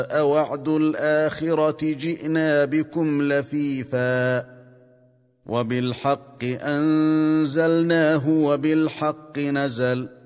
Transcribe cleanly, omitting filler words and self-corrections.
وعد الآخرة جئنا بكم لفيفا وبالحق أنزلناه وبالحق نزل